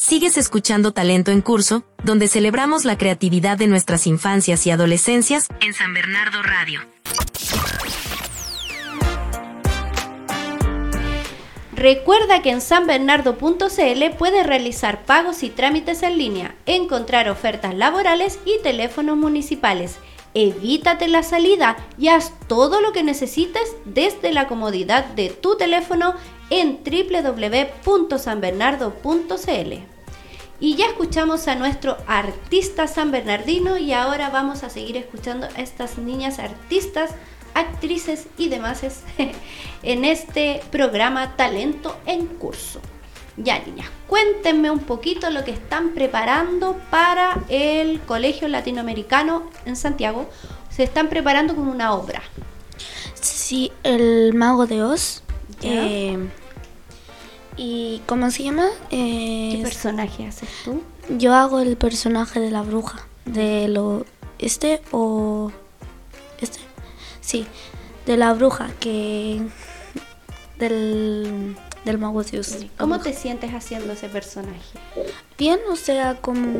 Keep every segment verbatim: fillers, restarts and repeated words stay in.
Sigues escuchando Talento en Curso, donde celebramos la creatividad de nuestras infancias y adolescencias en San Bernardo Radio. Recuerda que en san bernardo punto c l puedes realizar pagos y trámites en línea, encontrar ofertas laborales y teléfonos municipales. Evítate la salida y haz todo lo que necesites desde la comodidad de tu teléfono en doble u doble u doble u punto san bernardo punto c l. Y ya escuchamos a nuestro artista sanbernardino y ahora vamos a seguir escuchando a estas niñas artistas, actrices y demás en este programa Talento en Curso. Ya, niñas, cuéntenme un poquito lo que están preparando para el Colegio Latinoamericano en Santiago. Se están preparando con una obra. Sí, el Mago de Oz. Eh, ¿Y cómo se llama? Eh, ¿Qué personaje haces tú? Yo hago el personaje de la bruja. De lo este o este. Sí, de la bruja que del del Mago de Oz. ¿Cómo te sientes haciendo ese personaje? Bien, o sea,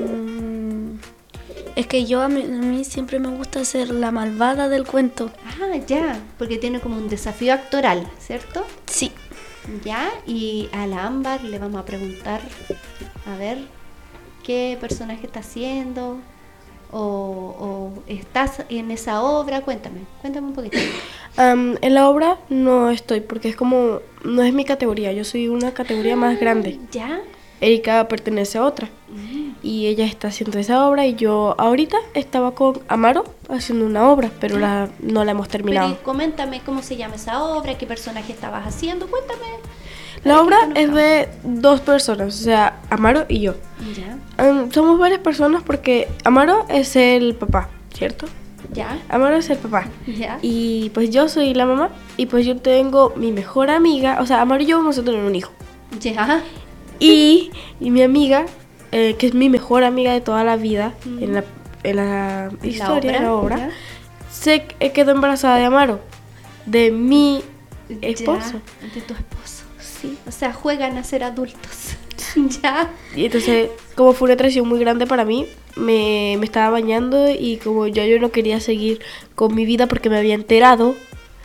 como es que yo a mí, a mí siempre me gusta ser la malvada del cuento. Ah, ya, porque tiene como un desafío actoral, ¿cierto? Sí. Ya, y a la Ámbar le vamos a preguntar, a ver, ¿qué personaje está haciendo? O, o estás en esa obra, cuéntame, cuéntame un poquito. Um, en la obra no estoy porque es como, no es mi categoría, yo soy una categoría ah, más grande. ¿Ya? Erika pertenece a otra mm. y ella está haciendo esa obra y yo ahorita estaba con Amaro haciendo una obra, pero la, no la hemos terminado. Pero coméntame cómo se llama esa obra, qué personaje estabas haciendo, cuéntame. La obra es de dos personas, o sea, Amaro y yo. ¿Ya? Um, somos varias personas porque Amaro es el papá, ¿cierto? ¿Ya? Amaro es el papá. ¿Ya? Y pues yo soy la mamá y pues yo tengo mi mejor amiga, o sea, Amaro y yo vamos a tener un hijo. ¿Ya? Y, y mi amiga, eh, que es mi mejor amiga de toda la vida, mm. en, la, en la historia, la obra, la obra se quedó embarazada de Amaro, de mi esposo. Ya, de tu esposo. Sí. O sea, juegan a ser adultos. Ya. Y entonces, como fue una traición muy grande para mí, me, me estaba bañando y como yo, yo no quería seguir con mi vida porque me había enterado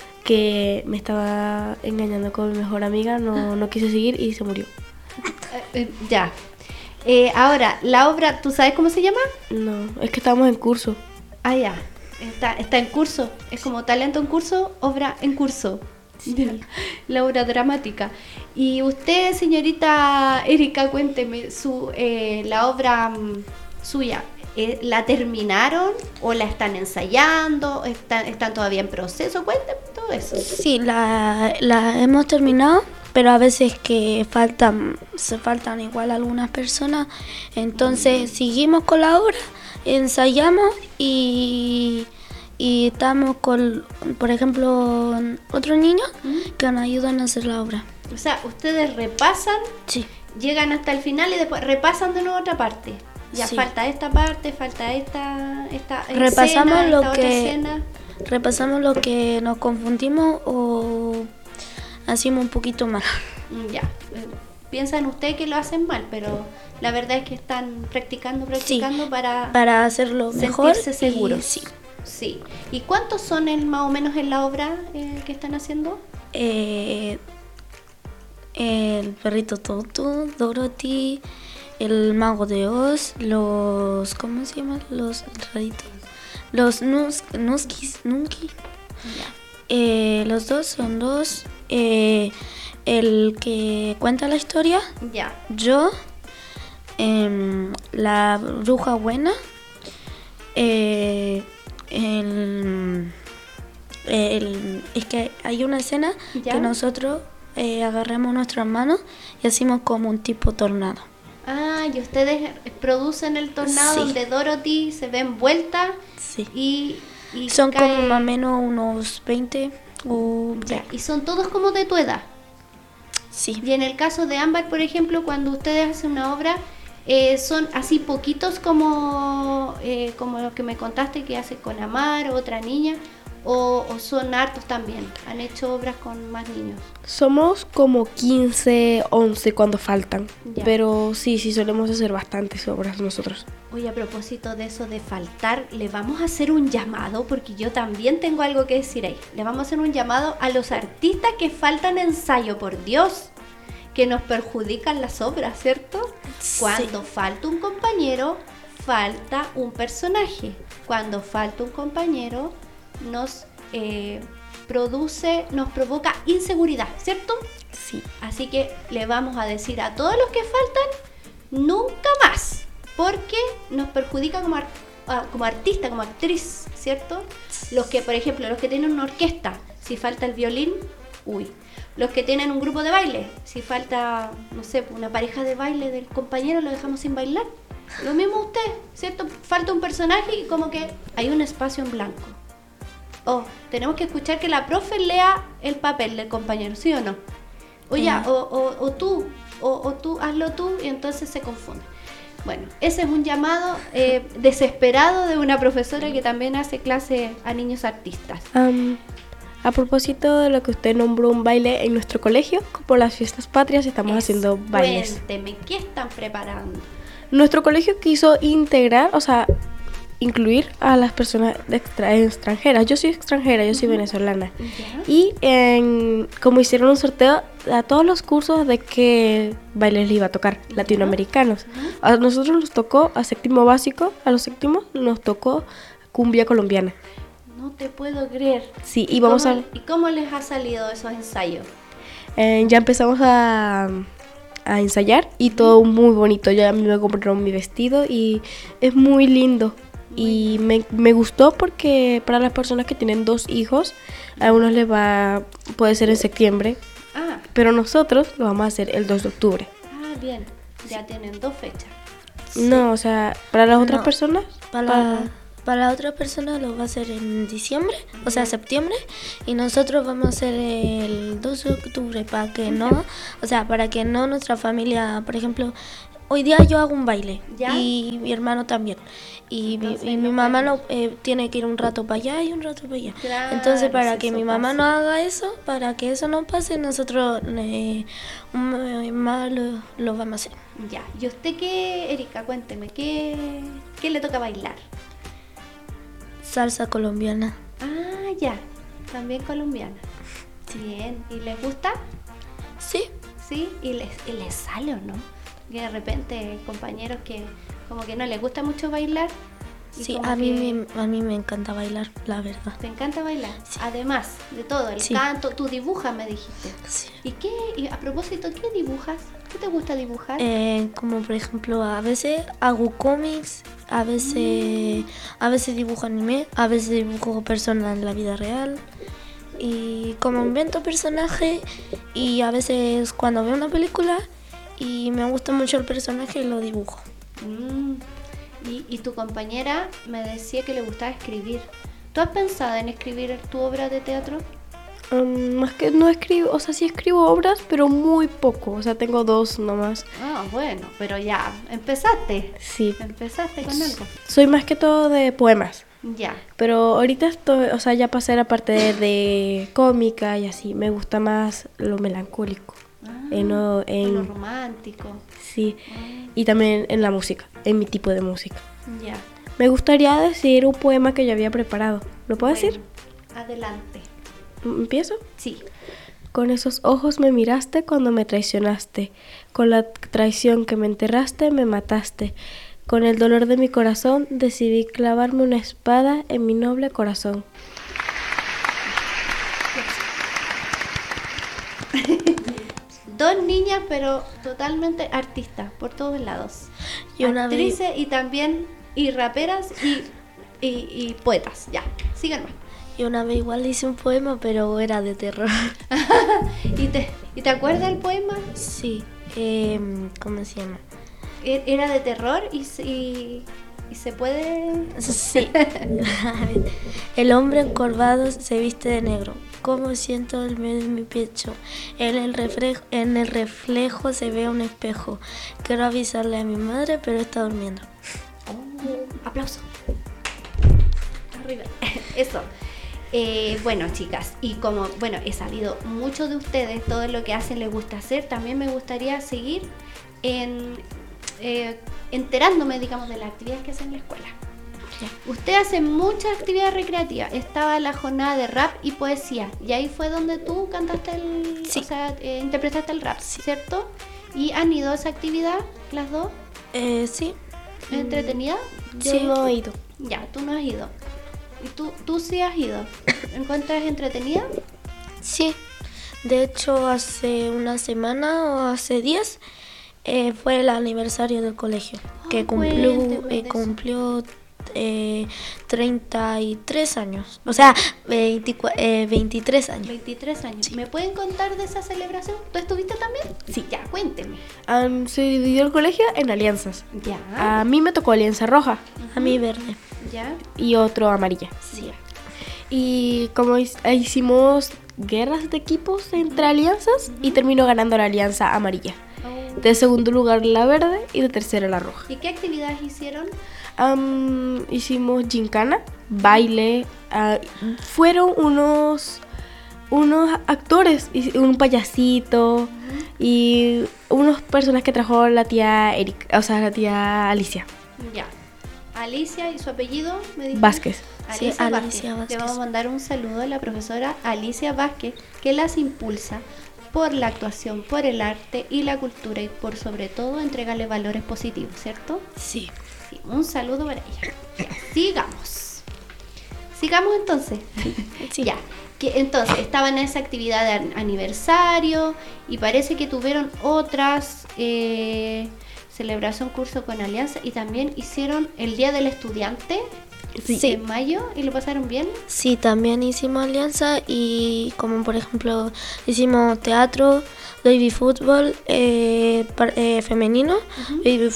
que me estaba engañando con mi mejor amiga, no, no quise seguir y se murió. Eh, eh, ya. Eh, ahora, la obra, ¿tú sabes cómo se llama? No, es que estamos en curso. Ah, ya. Está, está en curso. Es como talento en curso, obra en curso. Sí. La obra dramática. Y usted, señorita Erika, cuénteme, su, eh, la obra um, suya, eh, ¿la terminaron o la están ensayando? ¿Están, están todavía en proceso? Cuénteme todo eso. Sí, la, la hemos terminado, pero a veces que faltan, se faltan igual algunas personas. Entonces mm. seguimos con la obra, ensayamos y... Y estamos con, por ejemplo, otros niños ¿Mm? que nos ayudan a hacer la obra. O sea, ustedes repasan, sí. llegan hasta el final y después repasan de nuevo otra parte. Ya sí. falta esta parte, falta esta, esta repasamos escena, lo esta que, otra escena. Repasamos lo que nos confundimos o hacemos un poquito mal. Ya, piensan ustedes que lo hacen mal, pero la verdad es que están practicando, practicando sí, para, para hacerlo mejor. Sentirse seguros. Y, sí. Sí. ¿Y cuántos son el, más o menos en la obra eh, que están haciendo? Eh, el perrito Toto, Dorothy, el Mago de Oz, los... ¿Cómo se llaman? Los raritos. Los nus, Nuskis, Nunki. Eh, los dos son dos. Eh, el que cuenta la historia. Ya. Yo. Eh, la bruja buena. Eh... El, el, es que hay una escena ¿Ya? que nosotros eh, agarramos nuestras manos y hacemos como un tipo tornado. Ah, y ustedes producen el tornado sí. donde Dorothy se ve envuelta sí. y, y son cae... como más o menos unos veinte o... Ya. ¿Y son todos como de tu edad? Sí. Y en el caso de Ámbar, por ejemplo, cuando ustedes hacen una obra... Eh, son así poquitos como, eh, como lo que me contaste que hace con Amar, otra niña, ¿O, o son hartos también? ¿Han hecho obras con más niños? Somos como quince, once cuando faltan. Ya. Pero sí, sí solemos hacer bastantes obras nosotros. Oye, a propósito de eso de faltar, le vamos a hacer un llamado, porque yo también tengo algo que decir ahí. Le vamos a hacer un llamado a los artistas que faltan ensayo, por Dios, que nos perjudican las obras, ¿cierto? Sí. Cuando falta un compañero, falta un personaje. Cuando falta un compañero, nos eh, produce, nos provoca inseguridad, ¿cierto? Sí. Así que le vamos a decir a todos los que faltan, nunca más, porque nos perjudica como, ar- ah, como artista, como actriz, ¿cierto? Los que, por ejemplo, los que tienen una orquesta, si falta el violín, uy. Los que tienen un grupo de baile, si falta, no sé, una pareja de baile del compañero, lo dejamos sin bailar. Lo mismo usted, ¿cierto? Falta un personaje y como que hay un espacio en blanco. Oh, tenemos que escuchar que la profe lea el papel del compañero, ¿sí o no? O ya, Sí. o, o, o tú, o, o tú, hazlo tú, y entonces se confunde. Bueno, ese es un llamado eh, desesperado de una profesora que también hace clase a niños artistas. Am, a propósito de lo que usted nombró un baile en nuestro colegio, por las fiestas patrias estamos Eso, haciendo bailes. Cuénteme, ¿qué están preparando? Nuestro colegio quiso integrar, o sea, incluir a las personas de extra- extranjeras. Yo soy extranjera, yo soy venezolana. ¿Ya? Y en, como hicieron un sorteo a todos los cursos de qué bailes le iba a tocar, latinoamericanos. A nosotros nos tocó, a séptimo básico, a los séptimos nos tocó cumbia colombiana. No te puedo creer. Sí, y vamos ¿Cómo- a... ¿Y cómo les ha salido esos ensayos? Eh, ya empezamos a, a ensayar y todo muy bonito. Ya a mí me compraron mi vestido y es muy lindo. Y me, me gustó porque para las personas que tienen dos hijos, a unos les va, puede ser en septiembre, Ah, pero nosotros lo vamos a hacer el dos de octubre. ah, bien. Ya tienen dos fechas. No, o sea, para las otras No. personas, Para, para- para la otra persona lo va a hacer en diciembre, o sea, septiembre, y nosotros vamos a hacer el dos de octubre para que no, o sea, para que no nuestra familia, por ejemplo, hoy día yo hago un baile ¿Ya? y mi hermano también. Y mi, Entonces y no mi mamá pueden. no eh, tiene que ir un rato para allá y un rato para allá. Claro, Entonces, para si que eso mi mamá pasa. no haga eso, para que eso no pase, nosotros eh, un mes más lo, lo vamos a hacer. Ya. ¿Y usted qué, Erika? Cuénteme, ¿qué, qué le toca bailar? Salsa colombiana. Ah, ya. También colombiana. Bien. ¿Y les gusta? Sí. Sí. ¿Y les, y les sale o no? Que de repente hay compañeros que como que no les gusta mucho bailar. y Sí, como a mí, que me, a mí me encanta bailar, la verdad. te encanta bailar. Sí. Además de todo, el Sí. canto, tú dibujas, me dijiste. Sí. ¿Y qué? Y a propósito, ¿qué dibujas? ¿Qué te gusta dibujar? Eh, como por ejemplo, a veces hago cómics, a veces, a veces dibujo anime, a veces dibujo personas en la vida real. Y como invento personajes, y a veces cuando veo una película y me gusta mucho el personaje, lo dibujo. Mm. Y, y tu compañera me decía que le gustaba escribir. ¿Tú has pensado en escribir tu obra de teatro? um, más que no escribo, o sea, sí escribo obras, pero muy poco. O sea, tengo dos nomás. Ah, bueno, pero ya, empezaste. Sí, Empezaste con algo. soy más que todo de poemas. Ya. Pero ahorita estoy, o sea, ya pasé la parte de, de cómica y así. Me gusta más lo melancólico. Ah, En, lo- en- lo romántico. sí. Y también en la música, en mi tipo de música. Ya. Me gustaría decir un poema que yo había preparado. ¿Lo puedo decir? Bueno, adelante. ¿Empiezo? Sí. Con esos ojos me miraste cuando me traicionaste. Con la traición que me enterraste, me mataste. Con el dolor de mi corazón decidí clavarme una espada en mi noble corazón. Dos niñas, pero totalmente artistas, por todos lados. Y una vez- Actrices y también, y raperas y, y, y poetas. Ya, síganme. Y una vez igual hice un poema, pero era de terror. ¿Y te, ¿Y te acuerdas del poema? Sí. em, ¿Cómo se llama? E- Era de terror y, se- y, y se puede... Sí. El hombre encorvado se viste de negro. Cómo siento el medio de mi pecho. En el, reflejo, en el reflejo se ve un espejo. Quiero avisarle a mi madre, pero está durmiendo. Oh, aplauso. Arriba. Eso. Eh, bueno, chicas, y como, bueno, he sabido mucho de ustedes, todo lo que hacen les gusta hacer, también me gustaría seguir en, eh, enterándome, digamos, de las actividades que hacen en la escuela. Usted hace muchas actividades recreativas. Estaba la jornada de rap y poesía, y ahí fue donde tú cantaste el, Sí. o sea, eh, interpretaste el rap, Sí. ¿cierto? ¿Y han ido a esa actividad, las dos? Eh, sí, ¿Entretenida? Yo Sí. no he ido. Ya, tú no has ido. ¿Y tú, tú sí has ido? ¿Encuentras entretenida? sí. De hecho, hace una semana o hace días eh, fue el aniversario del colegio, Ah, que cumplió, cuénteme de eh, eso. cumplió eh, treinta y tres años. O sea, veinticuatro, eh, veintitrés años. veintitrés años. ¿Me pueden contar de esa celebración? ¿Tú estuviste también? Sí. Ya, cuénteme. Um, se dividió el colegio en alianzas. Ya. A mí me tocó alianza roja A mí verde. Ya. y otro amarilla. Sí. Y como hic- hicimos guerras de equipos entre alianzas y terminó ganando la alianza amarilla. Oh. De segundo lugar la verde y de tercero la roja. ¿Y qué actividades hicieron? Am, hicimos gincana, baile, ah, fueron unos unos actores, y un payasito y unas personas que trajo la tía Erika, o sea, la tía Alicia Ya. Alicia y su apellido, me dijo. Vázquez. Sí, Alicia, Alicia Vázquez. Vázquez. Le vamos a mandar un saludo a la profesora Alicia Vázquez, que las impulsa por la actuación, por el arte y la cultura, y por sobre todo entregarle valores positivos, ¿cierto? Sí. Sí, un saludo para ella. Ya, sigamos. Sigamos entonces. Sí. Ya. Que entonces estaban en esa actividad de an- aniversario y parece que tuvieron otras eh, celebración curso con Alianza y también hicieron el Día del Estudiante Sí. en mayo y lo pasaron bien. Sí, también hicimos alianza y como por ejemplo hicimos teatro, baby fútbol eh, par- eh, femenino, baby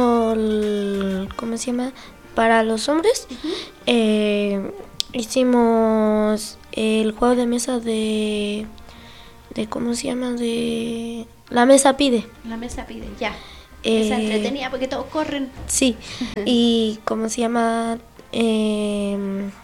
fútbol, ¿cómo se llama? Para los hombres. Eh, hicimos el juego de mesa de, de ¿cómo se llama? De la mesa pide. La mesa pide, ya. Eh, Esa entretenida porque todos corren. Sí, y ¿cómo se llama? Eh,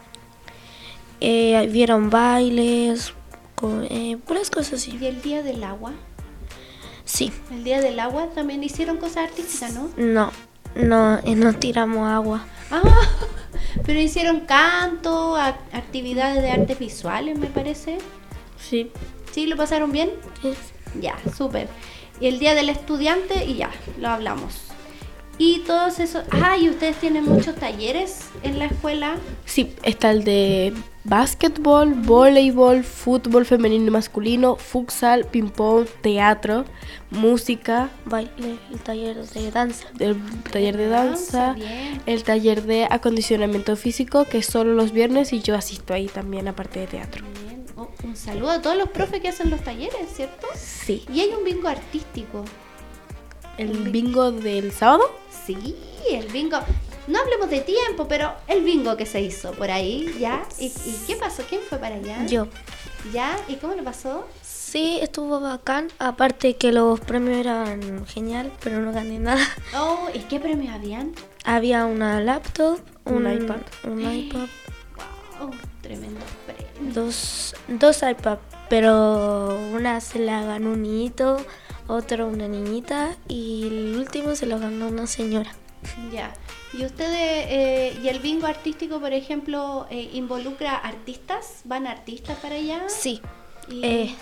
eh, vieron bailes, co- eh, puras cosas así. Y el Día del Agua. Sí, El Día del Agua también hicieron cosas artísticas, ¿no? no, no, eh, no tiramos agua. Ah, pero hicieron canto, ac- actividades de artes visuales, me parece. Sí. ¿Sí? ¿Lo pasaron bien? Sí. Ya, súper. Y el Día del Estudiante, y ya, lo hablamos. Y todos esos... Ah, y ustedes tienen muchos talleres en la escuela. Sí, está el de básquetbol, voleibol, fútbol femenino y masculino, futsal, ping-pong, teatro, música, Baile, el taller de danza. el taller de danza, Bien. el taller de acondicionamiento físico, que es solo los viernes y yo asisto ahí también, aparte de teatro. Bien. Oh, un saludo a todos los profes que hacen los talleres, ¿cierto? Sí. Y hay un bingo artístico. El bingo del sábado. Sí, el bingo. No hablemos de tiempo, pero el bingo que se hizo por ahí, ¿ya? ¿Y, y qué pasó? ¿Quién fue para allá? Yo. ¿Ya? ¿Y cómo lo pasó? Sí, estuvo bacán, aparte que los premios eran genial, pero no gané nada. Oh, ¿y qué premios habían? Había una laptop, Un un, iPad. un iPad, Wow, tremendo premio. dos, dos iPads, pero una se la ganó un niñito, otro una niñita y el último se lo ganó una señora. Ya. ¿Y ustedes, eh, y el bingo artístico, por ejemplo, eh, involucra artistas? ¿Van artistas para allá? Sí, Y- eh,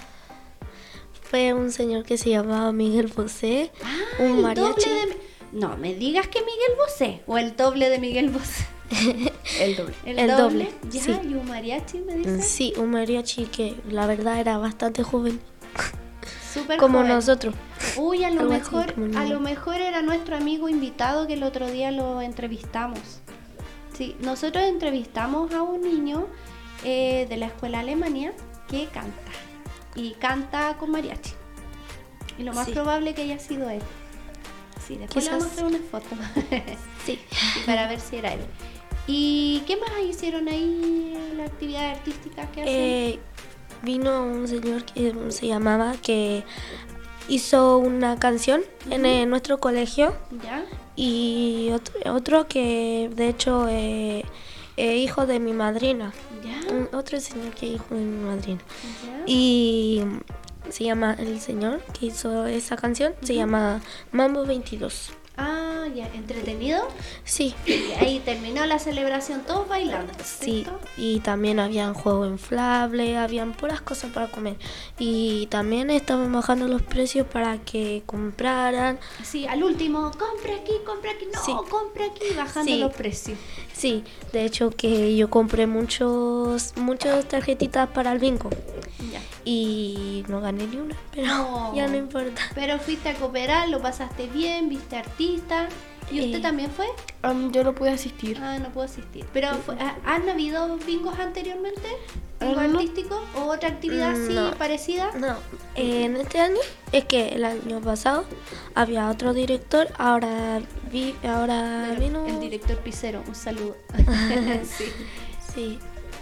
fue un señor que se llamaba Miguel Bosé, Ah, un el mariachi. doble de Mi- No, me digas que Miguel Bosé, o el doble de Miguel Bosé. El doble. El, El doble, doble, ya, sí. y un mariachi, me dices. Sí, un mariachi que la verdad era bastante joven, Súper como joven. nosotros. Uy, a lo Algo así, mejor, como un a niño. lo mejor era nuestro amigo invitado que el otro día lo entrevistamos. Sí, nosotros entrevistamos a un niño eh, de la escuela Alemania que canta. Y canta con mariachi. Y lo más Sí. probable que haya sido él. Sí, después le Quizás. vamos a mostrar una foto. Sí. Sí, para ver si era él. ¿Y qué más hicieron ahí en la actividad artística que hacen? Eh, vino un señor que se llamaba que hizo una canción en eh, nuestro colegio ¿Ya? y otro, otro que de hecho eh, es hijo de mi madrina. ¿Ya? Un- otro señor que dijo de mi madrina. ¿Ya? Y se llama, el señor que hizo esa canción, se llama Mambo veintidós. Ah, ya, entretenido. Sí, Y ahí terminó la celebración, todos bailando, sí. ¿cierto? Y también habían juegos inflables, habían puras cosas para comer. Y también estaban bajando los precios para que compraran. Sí, al último, compra aquí, compra aquí, no, Sí. compra aquí, bajando Sí. los precios. Sí, de hecho que yo compré muchos, muchas tarjetitas para el bingo. Ya. Y no gané ni una, pero No. ya no importa. Pero fuiste a cooperar, lo pasaste bien, viste artista. ¿Y usted Eh. también fue? Um, yo no pude asistir. Ah, no puedo asistir. Pero, fue- ¿ha- ¿han habido bingos anteriormente? ¿Bingo Ah, no. artístico? ¿O otra actividad Mm, así no. parecida? No, en este año es que el año pasado había otro director, ahora vi, ahora Pero vino. El director Picero, un saludo. Sí. Sí.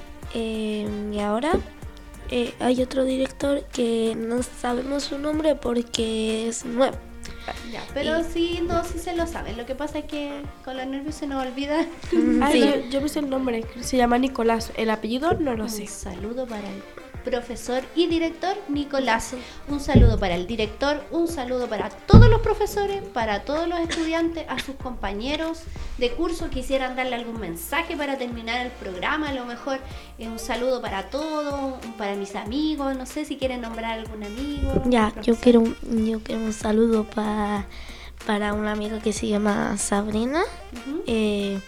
Eh, y ahora eh, hay otro director que no sabemos su nombre porque es nuevo. Ya, pero Y- sí, no, sí se lo saben. Lo que pasa es que con los nervios se nos olvida. Ah, Sí. yo, yo me sé el nombre, se llama Nicolás. El apellido no lo Un sé. saludo para el profesor y director Nicolás. Un saludo para el director, un saludo para todos los profesores, para todos los estudiantes, a sus compañeros de curso. Quisieran darle algún mensaje para terminar el programa, a lo mejor eh, un saludo para todos, un- para mis amigos, no sé si quieren nombrar algún amigo. Ya, yo profesor. quiero, un- yo quiero un saludo pa- para una amiga que se llama Sabrina. Ujú. Eh,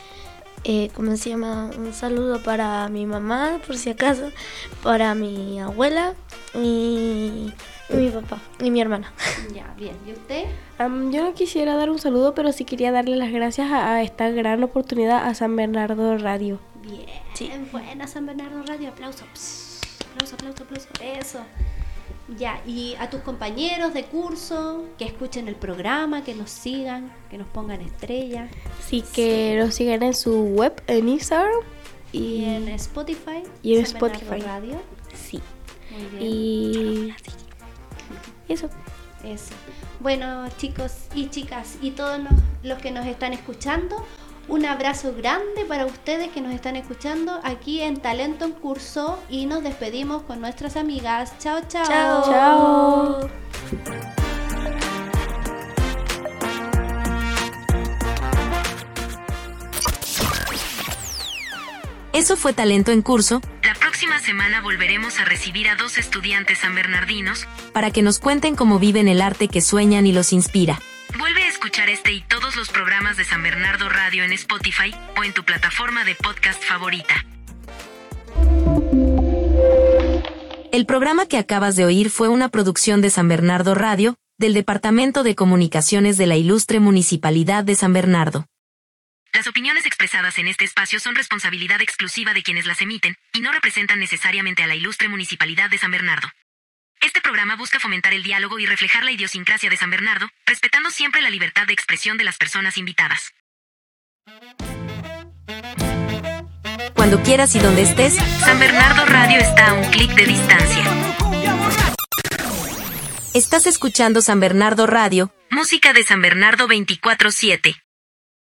eh, ¿Cómo se llama? Un saludo para mi mamá, por si acaso, para mi abuela y, y mi papá y mi hermana. Ya, bien. ¿Y usted? Um, yo no quisiera dar un saludo, pero sí quería darle las gracias a, a esta gran oportunidad a San Bernardo Radio. Bien, Sí. buena San Bernardo Radio, aplauso. Pss, aplauso, aplauso, aplauso. Eso. Ya, y a tus compañeros de curso, que escuchen el programa, que nos sigan, que nos pongan estrellas. Así que nos sigan en su web, en Instagram. Y Y, en Spotify. y en San Bernardo Spotify. Radio. sí. Muy bien. Y eso. Eso. Bueno, chicos y chicas, y todos nos- los que nos están escuchando, un abrazo grande para ustedes que nos están escuchando aquí en Talento en Curso y nos despedimos con nuestras amigas. Chao, chao. Chao. Chao. Eso fue Talento en Curso. La próxima semana volveremos a recibir a dos estudiantes sanbernardinos para que nos cuenten cómo viven el arte que sueñan y los inspira. Vuelve a escuchar este y todos los programas de San Bernardo Radio en Spotify o en tu plataforma de podcast favorita. El programa que acabas de oír fue una producción de San Bernardo Radio, del Departamento de Comunicaciones de la Ilustre Municipalidad de San Bernardo. Las opiniones expresadas en este espacio son responsabilidad exclusiva de quienes las emiten y no representan necesariamente a la Ilustre Municipalidad de San Bernardo. Este programa busca fomentar el diálogo y reflejar la idiosincrasia de San Bernardo, respetando siempre la libertad de expresión de las personas invitadas. Cuando quieras y donde estés, San Bernardo Radio está a un clic de distancia. Estás escuchando San Bernardo Radio, música de San Bernardo veinticuatro siete.